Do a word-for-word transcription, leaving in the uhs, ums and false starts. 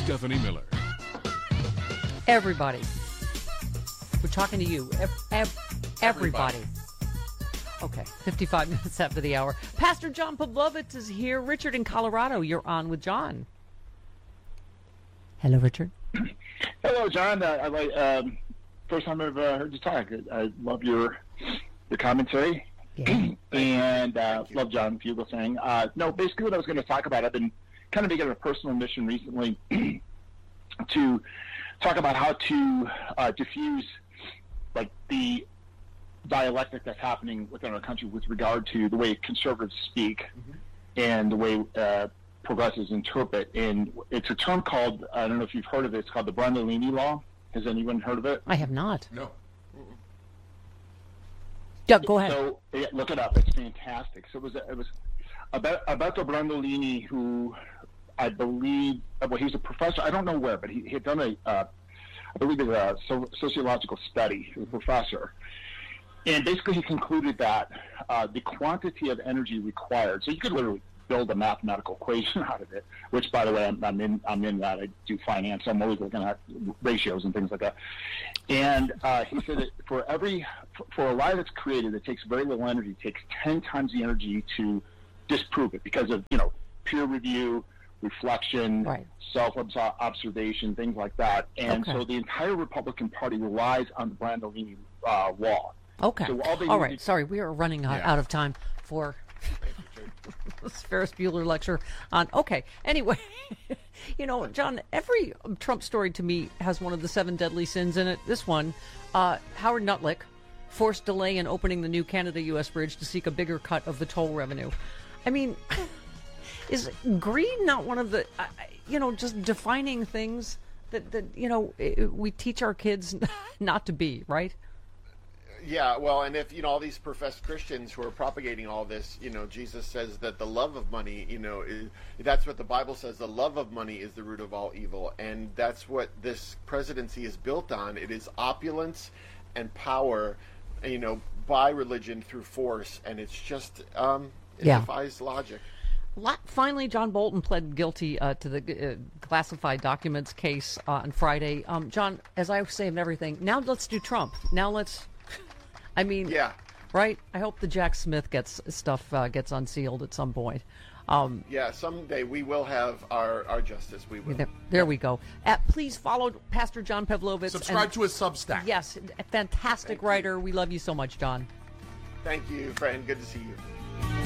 Stephanie Miller. Everybody. We're talking to you. Ev- ev- everybody. Everybody. Okay, fifty-five minutes after the hour. Pastor John Pavlovitz is here. Richard in Colorado, you're on with John. Hello, Richard. Hello, John. Uh, I like um, first time I've uh, heard you talk. I, I love your your commentary, Yeah. and uh, love John Fugel saying. Uh, no, basically what I was going to talk about. I've been kind of making a personal mission recently to talk about how to uh, diffuse like the dialectic that's happening within our country with regard to the way conservatives speak mm-hmm. and the way uh, progressives interpret. And it's a term called, I don't know if you've heard of it, it's called the Brandolini Law. Has anyone heard of it? I have not. No. Yeah, go ahead. So yeah, look it up. It's fantastic. So it was it was about Alberto Brandolini, who I believe, well, he was a professor. I don't know where, but he, he had done a, uh, I believe, it was a so, sociological study. He was a professor. And basically he concluded that uh, the quantity of energy required, so you could literally build a mathematical equation out of it, which, by the way, I'm, I'm in I'm in that. I do finance. So I'm always looking at ratios and things like that. And uh, he said that for every, for a lie that's created that takes very little energy, it takes ten times the energy to disprove it because of, you know, peer review, reflection, right. self-observation, things like that. And okay. so the entire Republican Party relies on the Brandolini uh, law. Okay. So all, they all need right. to- Sorry, we are running out, Yeah. out of time for this Ferris Bueller lecture on. Okay. Anyway, you know, John, every Trump story to me has one of the seven deadly sins in it. This one, uh, Howard Nuttlick forced delay in opening the new Canada-U S bridge to seek a bigger cut of the toll revenue. I mean, is greed not one of the, uh, you know, just defining things that, that you know, we teach our kids not to be, right? Yeah, well, and if, you know, all these professed Christians who are propagating all this, you know, Jesus says that the love of money, you know, is, that's what the Bible says, the love of money is the root of all evil. And that's what this presidency is built on. It is opulence and power, you know, by religion through force. And it's just, um, it Yeah. defies logic. Finally, John Bolton pled guilty uh, to the uh, classified documents case uh, on Friday. Um, John, as I say in everything, now let's do Trump. Now let's, I mean, Yeah. right? I hope the Jack Smith gets stuff uh, gets unsealed at some point. Um, Yeah, someday we will have our, our justice. We will. there, there we go. Uh, please follow Pastor John Pavlovitz. Subscribe and, to his Substack. Yes, a fantastic Thank you. writer. We love you so much, John. Thank you, friend. Good to see you.